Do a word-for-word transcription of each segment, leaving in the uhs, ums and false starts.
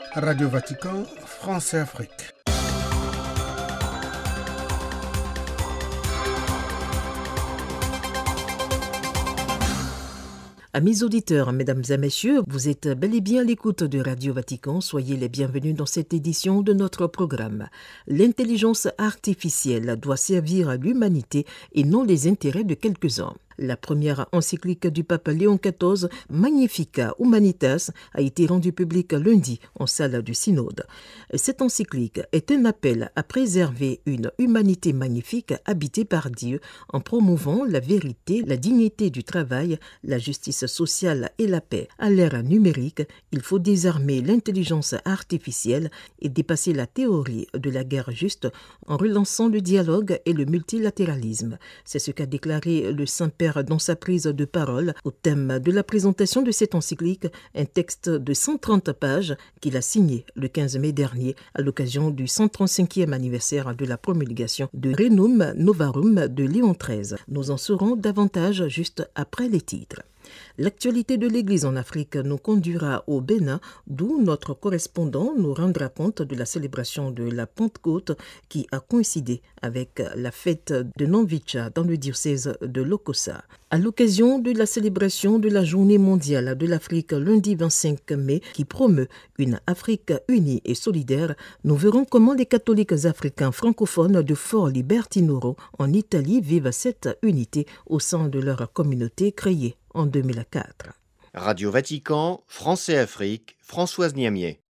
Radio Vatican, France et Afrique. Amis auditeurs, mesdames et messieurs, vous êtes bel et bien à l'écoute de Radio Vatican. Soyez les bienvenus dans cette édition de notre programme. L'intelligence artificielle doit servir à l'humanité et non les intérêts de quelques-uns. La première encyclique du pape Léon quatorze, Magnificat Humanitas, a été rendue publique lundi en salle du synode. Cette encyclique est un appel à préserver une humanité magnifique habitée par Dieu en promouvant la vérité, la dignité du travail, la justice sociale et la paix. À l'ère numérique, il faut désarmer l'intelligence artificielle et dépasser la théorie de la guerre juste en relançant le dialogue et le multilatéralisme. C'est ce qu'a déclaré le Saint-Père dans sa prise de parole au thème de la présentation de cette encyclique, un texte de cent trente pages qu'il a signé le quinze mai dernier à l'occasion du cent trente-cinquième anniversaire de la promulgation de Rerum Novarum de Léon treize. Nous en saurons davantage juste après les titres. L'actualité de l'Église en Afrique nous conduira au Bénin, d'où notre correspondant nous rendra compte de la célébration de la Pentecôte qui a coïncidé avec la fête de Namvicha dans le diocèse de Lokossa. À l'occasion de la célébration de la Journée mondiale de l'Afrique lundi vingt-cinq mai qui promeut une Afrique unie et solidaire, nous verrons comment les catholiques africains francophones de Fort Libertinoro en Italie vivent cette unité au sein de leur communauté créée en deux mille quatre. Radio Vatican, France et Afrique, Françoise Niamier.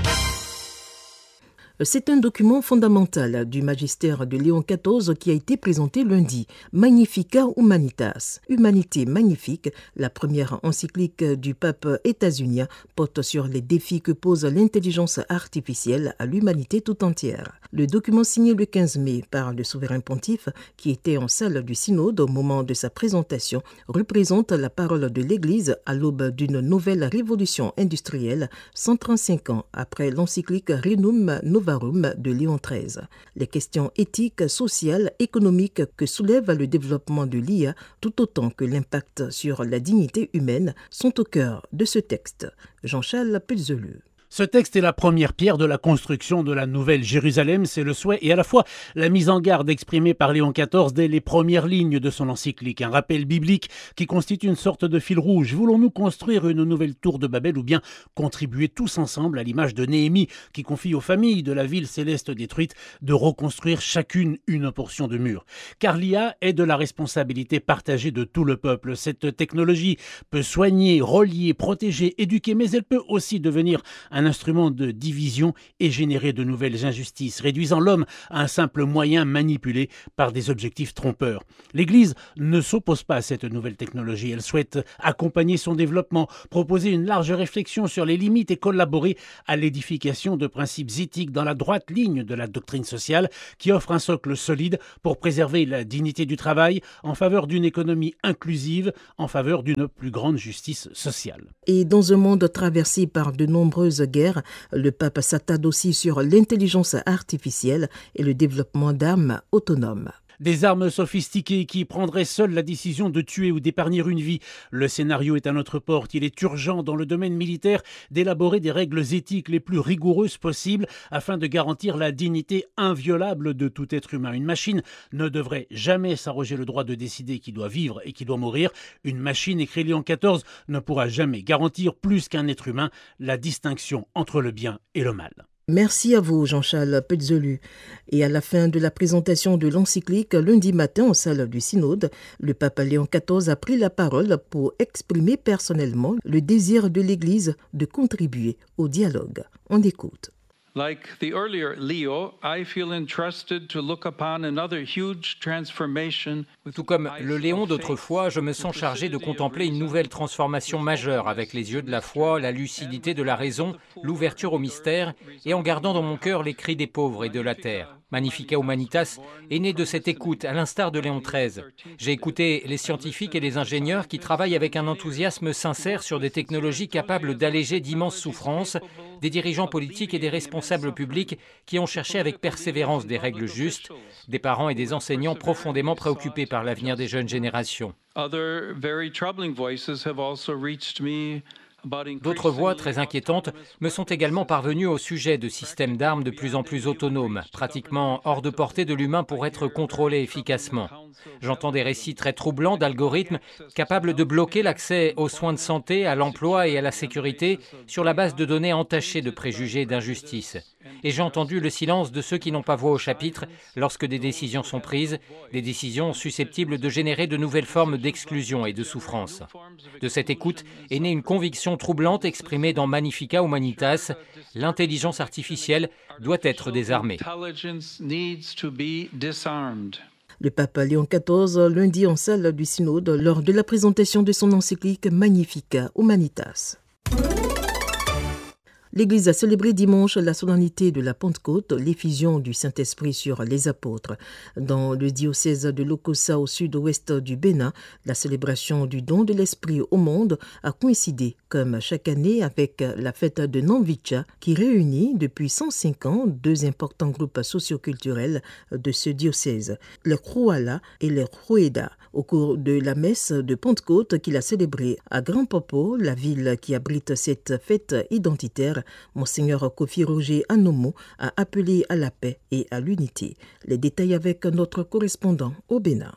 C'est un document fondamental du magistère de Léon quatorze qui a été présenté lundi. Magnificat Humanitas, Humanité magnifique, la première encyclique du pape états-unien, porte sur les défis que pose l'intelligence artificielle à l'humanité tout entière. Le document signé le quinze mai par le souverain pontife, qui était en salle du synode au moment de sa présentation, représente la parole de l'Église à l'aube d'une nouvelle révolution industrielle, cent trente-cinq ans après l'encyclique Rerum Novarum de Léon treize. Les questions éthiques, sociales, économiques que soulève le développement de l'I A, tout autant que l'impact sur la dignité humaine, sont au cœur de ce texte. Jean-Charles Pelzelu. Ce texte est la première pierre de la construction de la Nouvelle Jérusalem, c'est le souhait et à la fois la mise en garde exprimée par Léon quatorze dès les premières lignes de son encyclique, un rappel biblique qui constitue une sorte de fil rouge. Voulons-nous construire une nouvelle tour de Babel ou bien contribuer tous ensemble à l'image de Néhémie qui confie aux familles de la ville céleste détruite de reconstruire chacune une portion de mur? Car l'I A est de la responsabilité partagée de tout le peuple. Cette technologie peut soigner, relier, protéger, éduquer, mais elle peut aussi devenir un un instrument de division et générer de nouvelles injustices, réduisant l'homme à un simple moyen manipulé par des objectifs trompeurs. L'Église ne s'oppose pas à cette nouvelle technologie. Elle souhaite accompagner son développement, proposer une large réflexion sur les limites et collaborer à l'édification de principes éthiques dans la droite ligne de la doctrine sociale qui offre un socle solide pour préserver la dignité du travail en faveur d'une économie inclusive, en faveur d'une plus grande justice sociale. Et dans un monde traversé par de nombreuses guerre, le pape s'attarde aussi sur l'intelligence artificielle et le développement d'armes autonomes. Des armes sophistiquées qui prendraient seules la décision de tuer ou d'épargner une vie. Le scénario est à notre porte. Il est urgent dans le domaine militaire d'élaborer des règles éthiques les plus rigoureuses possibles afin de garantir la dignité inviolable de tout être humain. Une machine ne devrait jamais s'arroger le droit de décider qui doit vivre et qui doit mourir. Une machine, écrit Léon quatorze, ne pourra jamais garantir plus qu'un être humain la distinction entre le bien et le mal. Merci à vous, Jean-Charles Pelzelu. Et à la fin de la présentation de l'encyclique, lundi matin en salle du synode, le pape Léon quatorze a pris la parole pour exprimer personnellement le désir de l'Église de contribuer au dialogue. On écoute. Like the earlier Leo, I feel entrusted to look upon another huge transformation. Tout comme le Léon d'autrefois, je me sens chargé de contempler une nouvelle transformation majeure avec les yeux de la foi, la lucidité de la raison, l'ouverture au mystère et en gardant dans mon cœur les cris des pauvres et de la terre. Magnificat Humanitas est né de cette écoute, à l'instar de Léon treize. J'ai écouté les scientifiques et les ingénieurs qui travaillent avec un enthousiasme sincère sur des technologies capables d'alléger d'immenses souffrances, des dirigeants politiques et des responsables publics qui ont cherché avec persévérance des règles justes, des parents et des enseignants profondément préoccupés par l'avenir des jeunes générations. Other very troubling voices have also reached me D'autres voix très inquiétantes me sont également parvenues au sujet de systèmes d'armes de plus en plus autonomes, pratiquement hors de portée de l'humain pour être contrôlés efficacement. J'entends des récits très troublants d'algorithmes capables de bloquer l'accès aux soins de santé, à l'emploi et à la sécurité sur la base de données entachées de préjugés et d'injustice. Et j'ai entendu le silence de ceux qui n'ont pas voix au chapitre lorsque des décisions sont prises, des décisions susceptibles de générer de nouvelles formes d'exclusion et de souffrance. De cette écoute est née une conviction troublante exprimée dans Magnificat Humanitas: l'intelligence artificielle doit être désarmée. Le pape Léon quatorze, lundi en salle du synode, lors de la présentation de son encyclique Magnificat Humanitas. L'Église a célébré dimanche la solennité de la Pentecôte, l'effusion du Saint-Esprit sur les apôtres. Dans le diocèse de Lokossa au sud-ouest du Bénin, la célébration du don de l'Esprit au monde a coïncidé, comme chaque année, avec la fête de Namvicha, qui réunit depuis cent cinq ans deux importants groupes socioculturels de ce diocèse, le Krouala et le Kroueda. Au cours de la messe de Pentecôte qu'il a célébrée à Grand Popo, la ville qui abrite cette fête identitaire, Monseigneur Kofi Roger Anomo a appelé à la paix et à l'unité. Les détails avec notre correspondant au Bénin.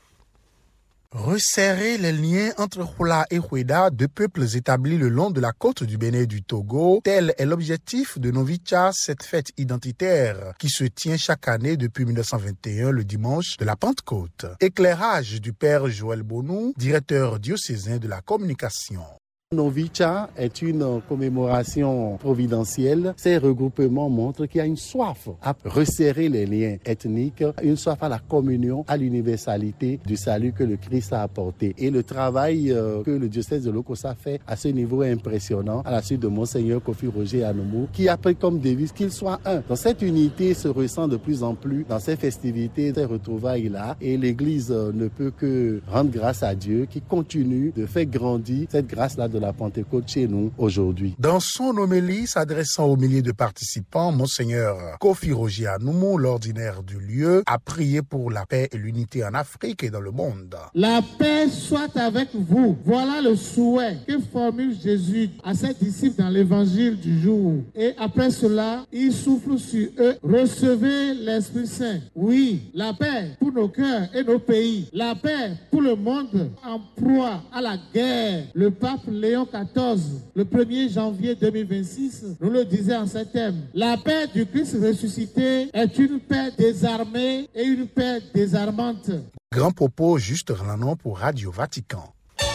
Resserrer les liens entre Hula et Houeda, deux peuples établis le long de la côte du Bénin et du Togo, tel est l'objectif de Namvicha, cette fête identitaire qui se tient chaque année depuis mille neuf cent vingt et un, le dimanche de la Pentecôte. Éclairage du père Joël Bonou, directeur diocésain de la communication. Namvicha est une commémoration providentielle. Ces regroupements montrent qu'il y a une soif à resserrer les liens ethniques, une soif à la communion, à l'universalité du salut que le Christ a apporté. Et le travail que le diocèse de Lokossa fait à ce niveau est impressionnant, à la suite de Monseigneur Kofi Roger Anomo, qui a pris comme devise qu'il soit un. Donc cette unité se ressent de plus en plus dans ces festivités, ces retrouvailles-là, et l'Église ne peut que rendre grâce à Dieu qui continue de faire grandir cette grâce-là de la Pentecôte chez nous aujourd'hui. Dans son homélie s'adressant aux milliers de participants, Monseigneur Kofi Roger Anomo, l'ordinaire du lieu, a prié pour la paix et l'unité en Afrique et dans le monde. La paix soit avec vous. Voilà le souhait que formule Jésus à ses disciples dans l'évangile du jour. Et après cela, il souffle sur eux. Recevez l'Esprit Saint. Oui, la paix pour nos cœurs et nos pays. La paix pour le monde en proie à la guerre. Le pape Léon quatorze, le premier janvier deux mille vingt-six, nous le disait en ces thèmes. La paix du Christ ressuscité est une paix désarmée et une paix désarmante. Grand Popo, Juste Relanon pour Radio Vatican.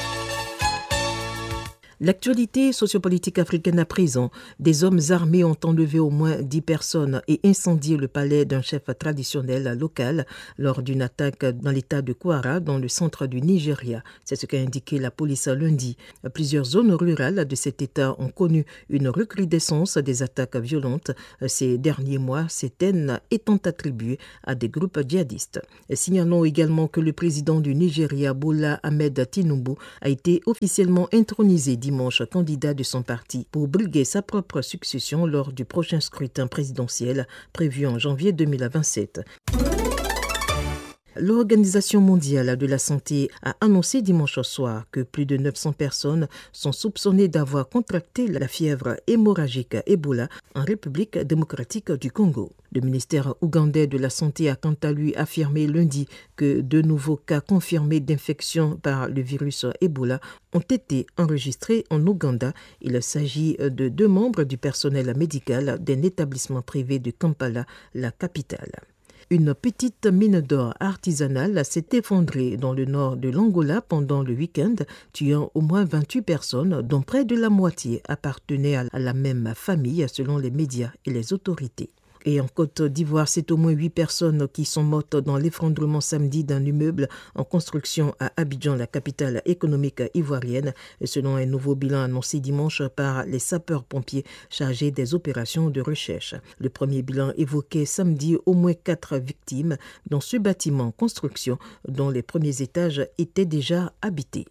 L'actualité sociopolitique africaine à présent. Des hommes armés ont enlevé au moins dix personnes et incendié le palais d'un chef traditionnel local lors d'une attaque dans l'état de Kwara, dans le centre du Nigeria. C'est ce qu'a indiqué la police lundi. Plusieurs zones rurales de cet état ont connu une recrudescence des attaques violentes ces derniers mois, certaines étant attribuées à des groupes djihadistes. Signalons également que le président du Nigeria, Bola Ahmed Tinubu, a été officiellement intronisé dimanche candidat de son parti pour briguer sa propre succession lors du prochain scrutin présidentiel prévu en janvier deux mille vingt-sept. L'Organisation mondiale de la santé a annoncé dimanche soir que plus de neuf cents personnes sont soupçonnées d'avoir contracté la fièvre hémorragique Ebola en République démocratique du Congo. Le ministère ougandais de la Santé a quant à lui affirmé lundi que de nouveaux cas confirmés d'infection par le virus Ebola ont été enregistrés en Ouganda. Il s'agit de deux membres du personnel médical d'un établissement privé de Kampala, la capitale. Une petite mine d'or artisanale s'est effondrée dans le nord de l'Angola pendant le week-end, tuant au moins vingt-huit personnes, dont près de la moitié appartenaient à la même famille, selon les médias et les autorités. Et en Côte d'Ivoire, c'est au moins huit personnes qui sont mortes dans l'effondrement samedi d'un immeuble en construction à Abidjan, la capitale économique ivoirienne, selon un nouveau bilan annoncé dimanche par les sapeurs-pompiers chargés des opérations de recherche. Le premier bilan évoquait samedi au moins quatre victimes dans ce bâtiment en construction dont les premiers étages étaient déjà habités.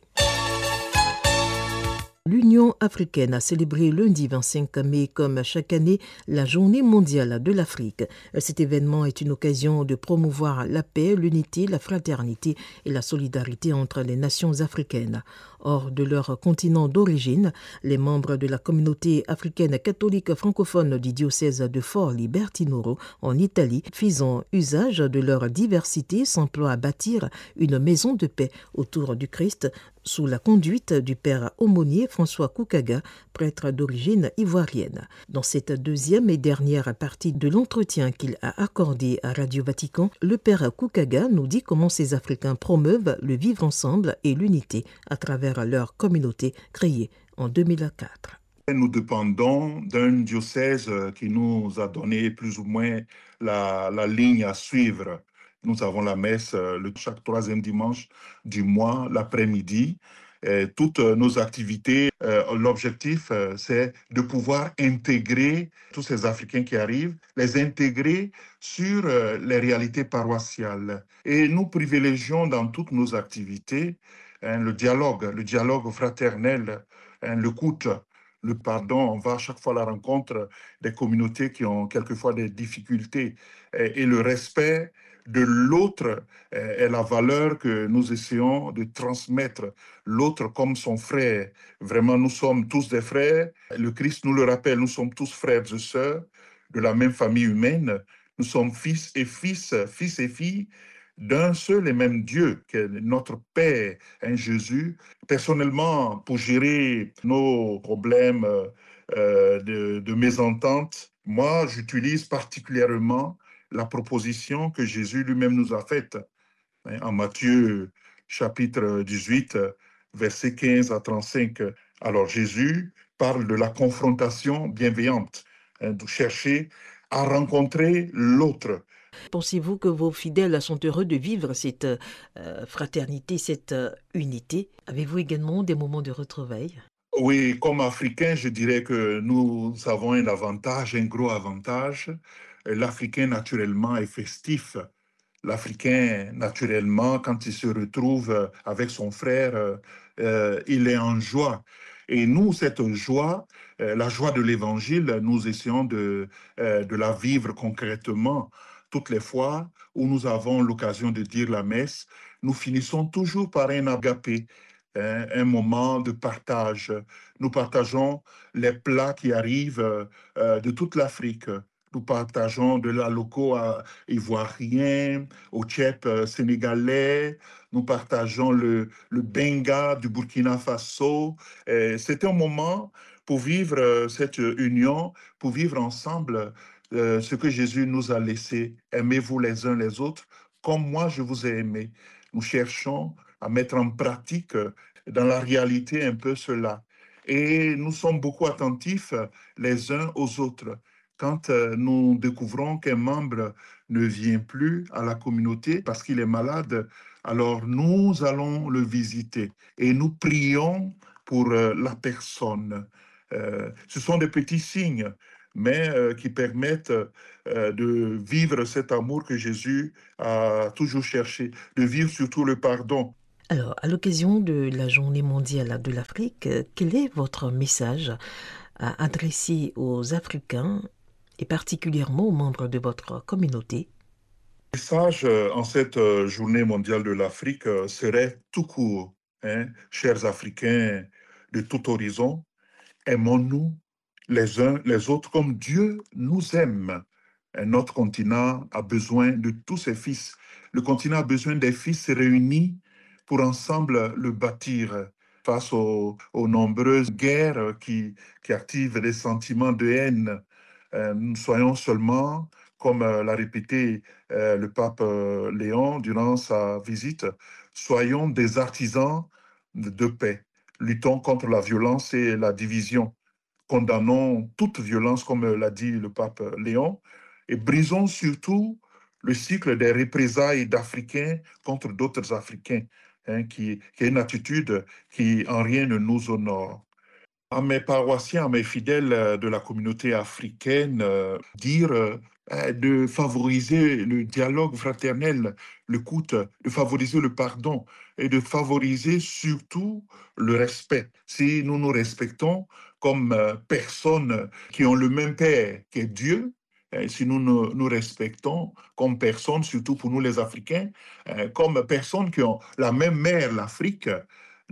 L'Union africaine a célébré lundi vingt-cinq mai, comme chaque année, la Journée mondiale de l'Afrique. Cet événement est une occasion de promouvoir la paix, l'unité, la fraternité et la solidarité entre les nations africaines. hors de leur continent d'origine. Les membres de la communauté africaine catholique francophone du diocèse de Forlì-Bertinoro en Italie, faisant usage de leur diversité, s'emploient à bâtir une maison de paix autour du Christ sous la conduite du père aumônier François Koukaga, prêtre d'origine ivoirienne. Dans cette deuxième et dernière partie de l'entretien qu'il a accordé à Radio Vatican, le père Koukaga nous dit comment ces Africains promeuvent le vivre ensemble et l'unité à travers leur communauté créée en deux mille quatre. Nous dépendons d'un diocèse qui nous a donné plus ou moins la, la ligne à suivre. Nous avons la messe le, chaque troisième dimanche du mois, l'après-midi. Et toutes nos activités, euh, l'objectif, euh, c'est de pouvoir intégrer tous ces Africains qui arrivent, les intégrer sur euh, les réalités paroissiales. Et nous privilégions dans toutes nos activités hein, le dialogue, le dialogue fraternel, hein, l'écoute, le pardon. On va à chaque fois à la rencontre des communautés qui ont quelquefois des difficultés et, et le respect de l'autre est la valeur que nous essayons de transmettre, l'autre comme son frère. Vraiment, nous sommes tous des frères. Le Christ nous le rappelle, nous sommes tous frères et sœurs de la même famille humaine. Nous sommes fils et fils, fils et filles d'un seul et même Dieu, qui est notre Père, hein, Jésus. Personnellement, pour gérer nos problèmes euh, de, de mésentente, moi, j'utilise particulièrement la proposition que Jésus lui-même nous a faite hein, en Matthieu chapitre dix-huit, versets quinze à trente-cinq. Alors Jésus parle de la confrontation bienveillante, hein, de chercher à rencontrer l'autre. Pensez-vous que vos fidèles sont heureux de vivre cette euh, fraternité, cette euh, unité? Avez-vous également des moments de retrouvailles? Oui, comme Africain, je dirais que nous avons un avantage, un gros avantage. L'Africain, naturellement, est festif. L'Africain, naturellement, quand il se retrouve avec son frère, euh, il est en joie. Et nous, cette joie, euh, la joie de l'Évangile, nous essayons de, euh, de la vivre concrètement. Toutes les fois où nous avons l'occasion de dire la messe, nous finissons toujours par un agapé, hein, un moment de partage. Nous partageons les plats qui arrivent euh, de toute l'Afrique. Nous partageons de la loco ivoirien, au tchèp sénégalais. Nous partageons le, le benga du Burkina Faso. C'est un moment pour vivre cette union, pour vivre ensemble euh, ce que Jésus nous a laissé. Aimez-vous les uns les autres comme moi je vous ai aimé. Nous cherchons à mettre en pratique dans la réalité un peu cela. Et nous sommes beaucoup attentifs les uns aux autres. Quand euh, nous découvrons qu'un membre ne vient plus à la communauté parce qu'il est malade, alors nous allons le visiter et nous prions pour euh, la personne. Euh, ce sont des petits signes, mais euh, qui permettent euh, de vivre cet amour que Jésus a toujours cherché, de vivre surtout le pardon. Alors, à l'occasion de la Journée mondiale de l'Afrique, quel est votre message à adresser aux Africains et particulièrement aux membres de votre communauté? Le message en cette Journée mondiale de l'Afrique serait tout court. Hein, chers Africains de tout horizon, aimons-nous les uns les autres comme Dieu nous aime. Notre continent a besoin de tous ses fils. Le continent a besoin des fils réunis pour ensemble le bâtir face aux, aux nombreuses guerres qui, qui activent des sentiments de haine. Euh, nous soyons seulement, comme euh, l'a répété euh, le pape euh, Léon durant sa visite, soyons des artisans de, de paix. Luttons contre la violence et la division. Condamnons toute violence, comme l'a dit le pape Léon, et brisons surtout le cycle des représailles d'Africains contre d'autres Africains, hein, qui, qui est une attitude qui en rien ne nous honore. À mes paroissiens, à mes fidèles de la communauté africaine, euh, dire euh, de favoriser le dialogue fraternel, l'écoute, de favoriser le pardon et de favoriser surtout le respect. Si nous nous respectons comme euh, personnes qui ont le même Père qu'est Dieu, euh, si nous nous, nous respectons comme personnes, surtout pour nous les Africains, euh, comme personnes qui ont la même mère, l'Afrique,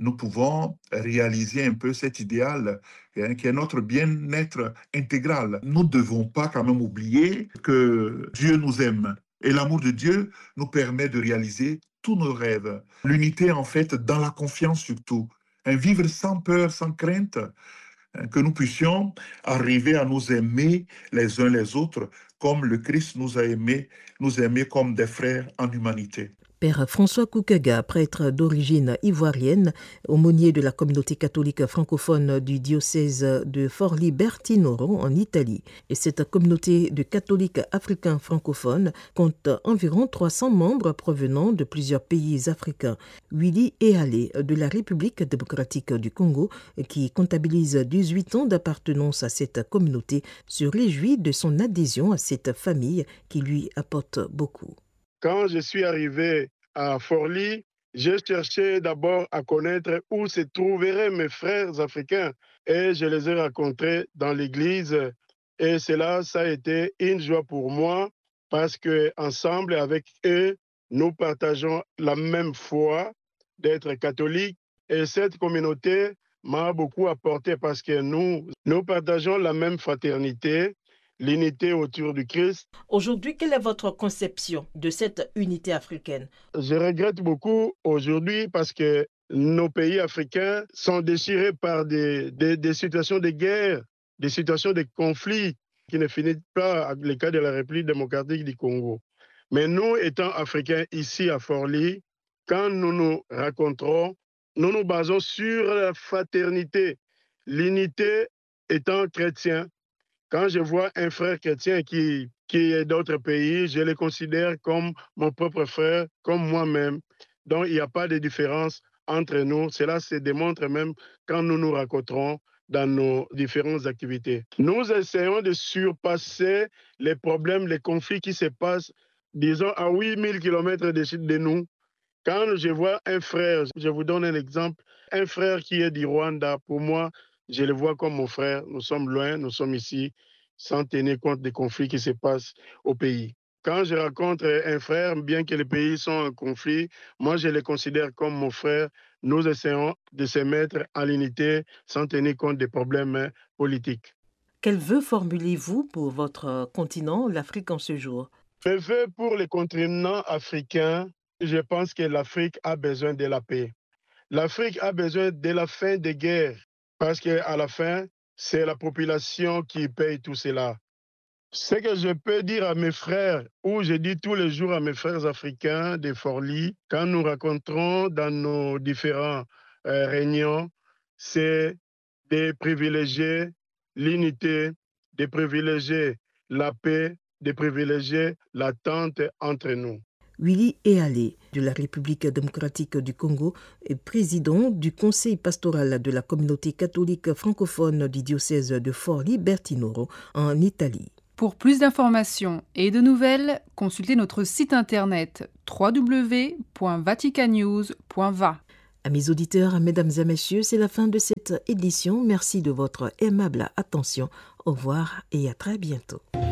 nous pouvons réaliser un peu cet idéal hein, qui est notre bien-être intégral. Nous ne devons pas quand même oublier que Dieu nous aime et l'amour de Dieu nous permet de réaliser tous nos rêves. L'unité en fait dans la confiance surtout, un vivre sans peur, sans crainte, hein, que nous puissions arriver à nous aimer les uns les autres comme le Christ nous a aimés, nous aimer comme des frères en humanité. Père François Koukaga, prêtre d'origine ivoirienne, aumônier de la communauté catholique francophone du diocèse de Forlì-Bertinoro en Italie. Et cette communauté de catholiques africains francophones compte environ trois cents membres provenant de plusieurs pays africains. Willy Ealé de la République démocratique du Congo, qui comptabilise dix-huit ans d'appartenance à cette communauté, se réjouit de son adhésion à cette famille qui lui apporte beaucoup. Quand je suis arrivé à Forlì, j'ai cherché d'abord à connaître où se trouveraient mes frères africains et je les ai rencontrés dans l'église. Et cela, ça a été une joie pour moi parce que ensemble avec eux, nous partageons la même foi d'être catholiques. Et cette communauté m'a beaucoup apporté parce que nous, nous partageons la même fraternité, l'unité autour du Christ. Aujourd'hui, quelle est votre conception de cette unité africaine? Je regrette beaucoup aujourd'hui parce que nos pays africains sont déchirés par des, des, des situations de guerre, des situations de conflits qui ne finissent pas avec le cas de la République démocratique du Congo. Mais nous, étant africains ici à Forlì, quand nous nous rencontrons, nous nous basons sur la fraternité, l'unité étant chrétien. Quand je vois un frère chrétien qui, qui est d'autres pays, je le considère comme mon propre frère, comme moi-même. Donc, il n'y a pas de différence entre nous. Cela se démontre même quand nous nous rencontrons dans nos différentes activités. Nous essayons de surpasser les problèmes, les conflits qui se passent, disons, à huit mille kilomètres de, de nous. Quand je vois un frère, je vous donne un exemple, un frère qui est du Rwanda, pour moi, je le vois comme mon frère. Nous sommes loin, nous sommes ici, sans tenir compte des conflits qui se passent au pays. Quand je rencontre un frère, bien que les pays sont en conflit, moi je le considère comme mon frère. Nous essayons de se mettre en unité sans tenir compte des problèmes politiques. Quel vœu formulez-vous pour votre continent, l'Afrique en ce jour? Le vœu pour le continent africain, je pense que l'Afrique a besoin de la paix. L'Afrique a besoin de la fin des guerres. Parce qu'à la fin, c'est la population qui paye tout cela. Ce que je peux dire à mes frères, ou je dis tous les jours à mes frères africains de Forlì, quand nous rencontrons dans nos différentes euh, réunions, c'est de privilégier l'unité, de privilégier la paix, de privilégier l'attente entre nous. Willy Ealé de la République démocratique du Congo est président du conseil pastoral de la communauté catholique francophone du diocèse de Forlì-Bertinoro en Italie. Pour plus d'informations et de nouvelles, consultez notre site internet w w w point vaticanews point v a. Amis auditeurs, mesdames et messieurs, c'est la fin de cette édition. Merci de votre aimable attention. Au revoir et à très bientôt.